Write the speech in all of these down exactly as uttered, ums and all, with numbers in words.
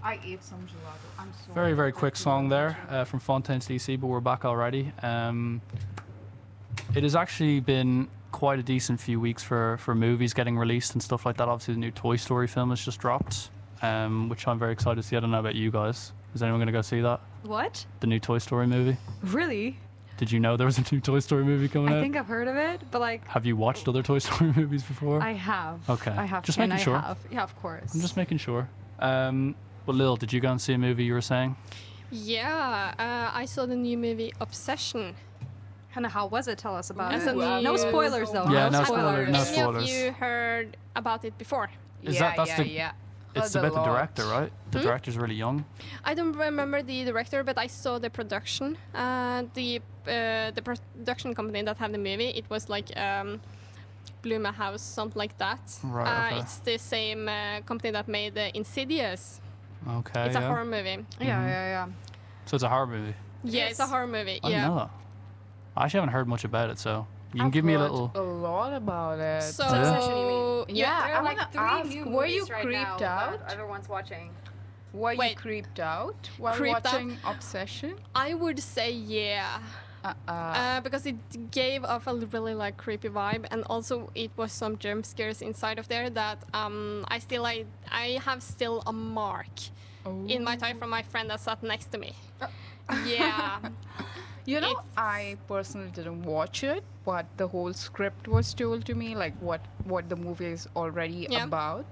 I ate some gelato. I'm sorry. Very, very quick song there uh, from Fontaines D C, but we're back already. Um, it has actually been quite a decent few weeks for, for movies getting released and stuff like that. Obviously, the new Toy Story film has just dropped, um, which I'm very excited to see. I don't know about you guys. Is anyone going to go see that? What? The new Toy Story movie? Really? Did you know there was a new Toy Story movie coming I out? think I've heard of it, but like... Have you watched other Toy Story movies before? I have. Okay. I have. Just and making I sure. Have. Yeah, of course. I'm just making sure. Um, but Lil, did you go and see a movie you were saying? Yeah, uh, I saw the new movie Obsession. Hannah, how was it? Tell us about As it. a new- No spoilers, though. Yeah, no Have spoilers, no any spoilers. of you heard about it before? Is yeah, that- that's yeah, the- yeah. It's Heard a about the lot. director, right? The Hmm? director's really young. I don't remember the director, but I saw the production. Uh, the uh, the production company that had the movie, it was like um, Blumhouse, something like that. Right, Uh, okay. It's the same uh, company that made uh, Insidious. Okay, It's yeah. a horror movie. Yeah, yeah, yeah. So it's a horror movie. Yeah, it's a Yes. horror movie. I yeah. didn't know that. I actually haven't heard much about it, so you can I've give me a heard little. a lot about it. So, Obsession, you mean? yeah, There I are like wanna three ask, new were you movies right creeped now out? that everyone's watching. Were you Wait. creeped out while Creeped out? watching Obsession? I would say yeah. Uh-uh. Uh, because it gave off a really like creepy vibe, and also it was some jump scares inside of there that um, I still I I have still a mark in my tie from my friend that sat next to me. Yeah, You know, It's- I personally didn't watch it, but the whole script was told to me, like what what the movie is already Yeah. about.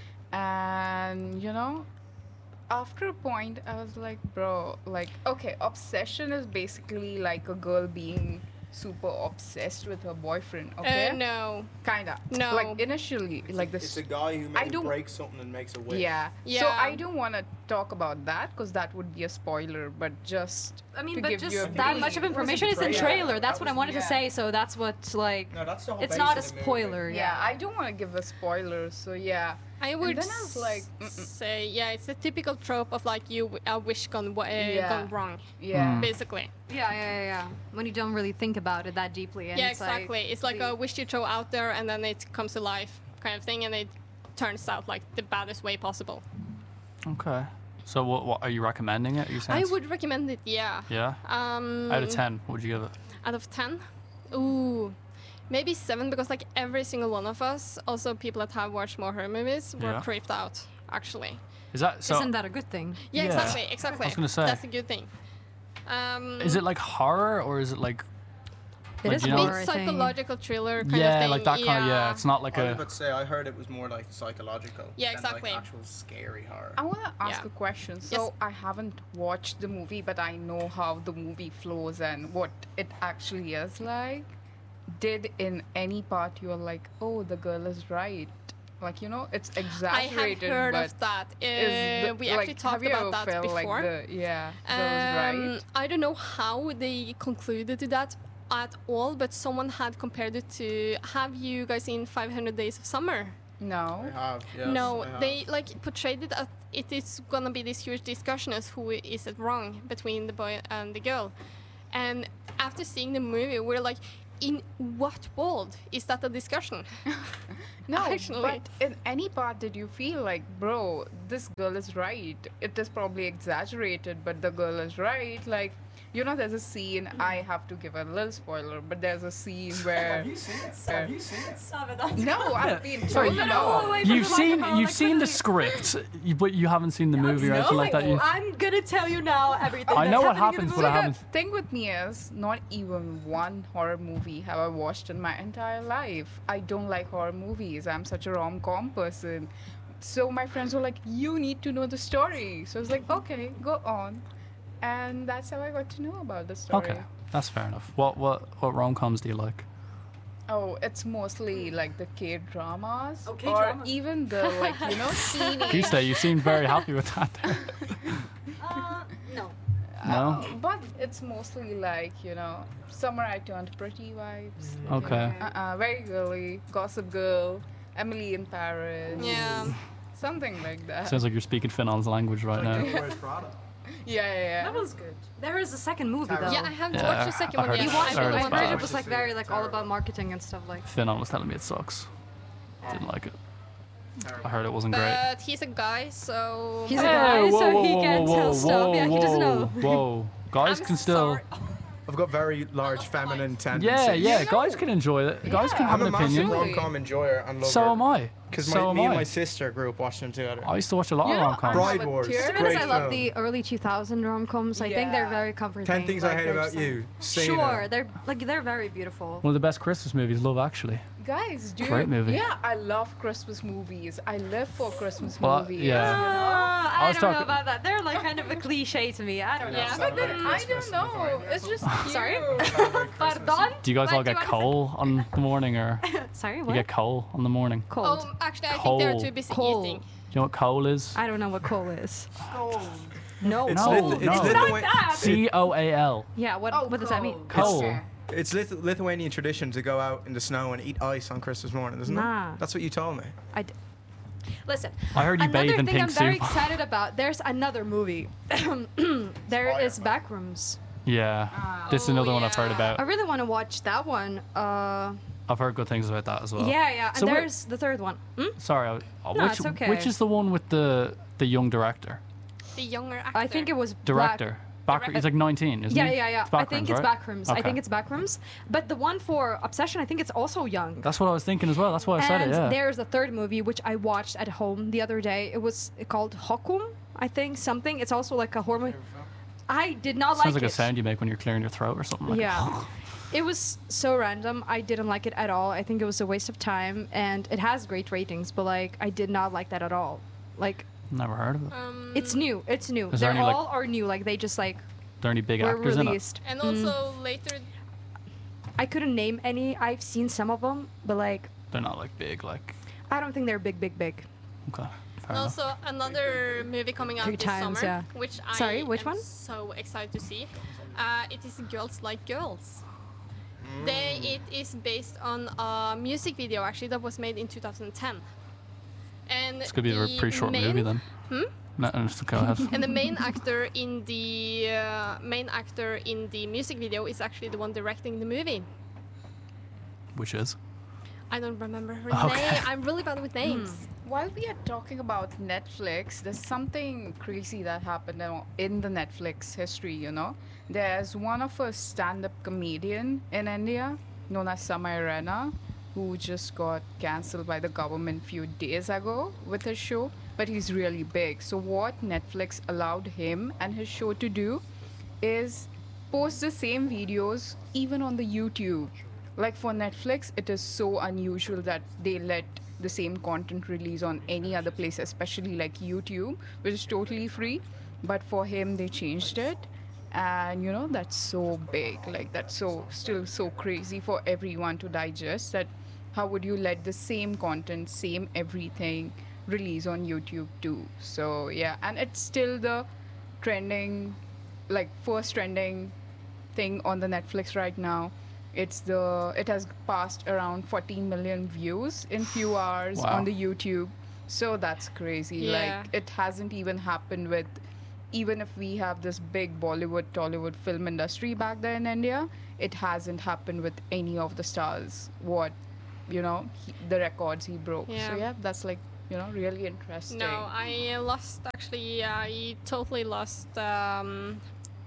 And you know, after a point, I was like, bro, like, okay, obsession is basically like a girl being super obsessed with her boyfriend. Okay, uh, no, kinda. No. Like initially, like It's this. a guy who I maybe don't- breaks something and makes a wish. Yeah. So Yeah. I don't want to talk about that because that would be a spoiler. But just I mean, to but give just you a that feeling. much of It was a information is in trailer. trailer. That's That what I was- wanted to yeah. say. So that's what like. No, that's the whole It's basis not a of the movie. spoiler. Yeah, I don't want to give a spoiler. So yeah. I would then I was like, mm-mm. say yeah, it's a typical trope of like you a wish gone wa- uh, Yeah. gone wrong, Yeah. Mm. basically. Yeah, yeah, yeah, yeah. When you don't really think about it that deeply. And yeah, it's exactly. Like, it's like the- a wish you throw out there, and then it comes to life, kind of thing, and it turns out like the baddest way possible. Okay. So what, what are you recommending it? Are you saying I it's- would recommend it. Yeah. Yeah. Um, Out of ten, what would you give it? Out of ten? Ooh, maybe seven, because like every single one of us, also people that have watched more horror movies, were Yeah. creeped out. Actually. Is that so? Isn't that a good thing? Yeah, Yeah. exactly, exactly. I was gonna say. That's a good thing. Um, Is it like horror or is it like? It like, is you know- horror. it's thing. psychological thriller kind of Yeah, thing? like that kind of. Yeah, it's not like I was a. about to say, I heard it was more like psychological. Yeah, than, exactly. Like actual scary horror. I want to ask Yeah. a question. So I haven't watched the movie, but I know how the movie flows and what it actually is like. Did in any part you're like, oh, the girl is right? Like, you know, it's I exaggerated. have heard but of that. Uh, is the- we like, actually talked have you about ever that felt before. Like the, yeah, girl is Um, right. I don't know how they concluded to that at all, but someone had compared it to. Have you guys seen five hundred Days of Summer? I No. have. Yes, no, I have. they like portrayed it as it is gonna be this huge discussion as who is it wrong between the boy and the girl. And after seeing the movie, we're like, in what world is that a discussion? No, Actually. but in any part did you feel like, bro, this girl is right? It is probably exaggerated, but the girl is right. Like, you know, there's a scene, I have to give a little spoiler, but there's a scene where... Have you seen it? Have you seen it? No, I've been Sorry, told you- no. You've seen you've seen the script, you- but you haven't seen the movie or anything like that. You, I'm gonna tell you now everything. I that's know what happening in happens, the but I movie. haven't. The thing with me is, not even one horror movie have I watched in my entire life. I don't like horror movies. I'm such a rom-com person. So my friends were like, you need to know the story. So I was like, okay, go on. And that's how I got to know about the story. Okay, that's fair enough. What what what rom coms do you like? Oh, it's mostly like the K-dramas. Oh, or K-dramas. even the, like, you know, teenage... Tuesday, you seem very happy with that. There. Uh, no. No? Uh, but it's mostly like, you know, Summer I Turned Pretty vibes. Okay. Uh-uh, very girly. Gossip Girl. Emily in Paris. Yeah. Something like that. Sounds like you're speaking Finon's language right now. Where's Prada? yeah, yeah, yeah. That was good. There is a second movie though. Yeah, I haven't Yeah, watched the second I one heard yet. it's- You I watched I it. heard really I it's want heard bad. it was like very like all about marketing and stuff like. Finon was telling me it sucks. Didn't like it. I heard it wasn't great. But he's a guy, so He's a guy, so he can tell stuff. Yeah, he doesn't know. Whoa, guys I'm can still. sorry. I've got very large feminine tendencies. Yeah, yeah, You guys know. can enjoy it. Guys can Yeah. have I'm an a massive opinion. rom-com enjoyer and lover. So am I. Because so me am and I. my sister grew up watching them together. I used to watch a lot You of know, rom coms. I Bride have a Wars. theory. To be Great honest, I love film. the early two thousand rom-coms. I think they're Yeah. very comforting. Ten Things I like, Hate they're About so- You. Cena. Sure, they're like they're very beautiful. One of the best Christmas movies, Love Actually. Guys, do Great you, movie. Yeah, I love Christmas movies. I live for Christmas Well, movies. yeah. You know? Uh, I I, was don't know talking- about that. They're like kind of a cliche to me. I don't know. Yeah. But then I don't know. It's just cute. Sorry? Pardon? Do you guys all What do get you wanna coal on the morning, or say? Sorry, you what? get coal on the morning? Cold. Oh, actually, I think they're Coal. too busy Coal. eating. Do you know what coal is? I don't know what coal is. No. It's, No, Lithu- it's, no. It's Lithu- not that. C O A L. Yeah, what, Oh, what does that mean? Coal. Okay. it's Lithu- Lithuanian tradition to go out in the snow and eat ice on Christmas morning, isn't Nah. it? That's what you told me. I d- Listen, I heard you another bathe in thing pink I'm very soup. excited about, there's another movie. There is Backrooms. Yeah, Ah. this is Oh, another one I've heard yeah. about. I really want to watch that one. Uh, I've heard good things about that as well. yeah, yeah. And So wait- there's the third one. Hmm? Sorry, I, uh, No, which it's okay. which is the one with the the young director? The younger actor. I think it was Black- Director. Back, Direct- he's like nineteen, isn't Yeah, he? yeah, yeah. It's I think Backrooms, it's right? Backrooms. I Okay. think it's Backrooms. But the one for Obsession, I think it's also young. That's what I was thinking as well. That's why I said and it. Yeah. there's a third movie which I watched at home the other day. It was called Hokum, I think something. It's also like a horror movie. I did not Sounds like like it. a sound you make when you're clearing your throat or something. Like Yeah. It was so random. I didn't like it at all. I think it was a waste of time, and it has great ratings, but like I did not like that at all. Like Never heard of it. Um, it's new. It's new. Is there They're any, like- all are new. Like they just like Are there any big were actors in it? released. and Mm. also later, I couldn't name any. I've seen some of them, but like They're not like big, like. I don't think they're big, big, big. Okay. Fair and enough. also another movie coming out Three this times, summer, yeah. which I Sorry, which am one? so excited to see. Uh, it is Girls Like Girls. They, it is based on a music video actually that was made in two thousand ten. And This could be a the pretty short main- movie then. Hmm? No, no, just go ahead. And the main actor in the uh, main actor in the music video is actually the one directing the movie. Which is? I don't remember her Okay. name. I'm really bad with names. While we are talking about Netflix, there's something crazy that happened in- in the Netflix history, you know? There's one of a stand-up comedian in India known as Samay Rana who just got cancelled by the government few days ago with his show, but he's really big. So what Netflix allowed him and his show to do is post the same videos even on the YouTube. Like for Netflix, it is so unusual that they let the same content release on any other place, especially like YouTube, which is totally free. But for him, they changed it. And you know, that's so big. Like that's so still so crazy for everyone to digest that how would you let the same content, same everything release on YouTube too? So yeah, and it's still the trending, like first trending thing on the Netflix right now. It's the it has passed around fourteen million views in few hours Wow. on the YouTube. So that's crazy. Yeah. Like it hasn't even happened with even if we have this big Bollywood, Tollywood film industry back there in India, it hasn't happened with any of the stars. What, you know, he, the records he broke. So Yeah. yeah, that's like, you know, really interesting. No, I lost actually. I totally lost um,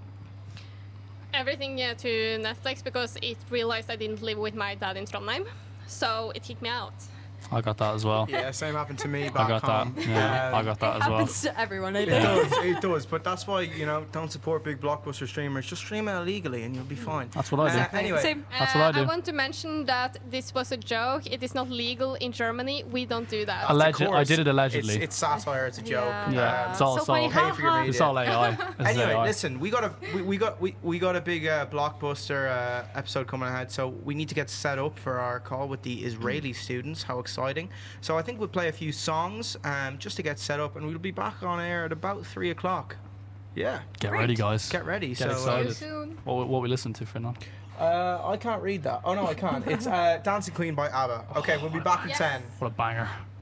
everything uh, to Netflix because it realized I didn't live with my dad in Trondheim, so it kicked me out. I got that as well. Yeah, same happened to me I back got home. that. Yeah, I Um, got that It as well. happens to everyone, I It think. does, it does. But that's why, you know, don't support big blockbuster streamers. Just stream it illegally and you'll be fine. That's what I do. Uh, anyway, Same. That's what I do. I want to mention that this was a joke. It is not legal in Germany. We don't do that. of Alleged- I course, did it allegedly. It's, it's satire. It's a joke. Yeah. Yeah, Um, it's all, So it's all, funny. pay for your media. it's all A I. It's Anyway, A I. listen, we got a we, we got we, we got a big uh, blockbuster uh, episode coming ahead, so we need to get set up for our call with the Israeli students. How exciting! So I think we'll play a few songs um, just to get set up, and we'll be back on air at about three o'clock. Yeah, Get ready, guys. get ready. Get so See excited. you soon. What, what we listen to, Fernand? uh, uh, I can't read that. Oh no, I can't. It's uh, "Dancing Queen" by ABBA. Okay, we'll be back at Yes. ten. What a banger.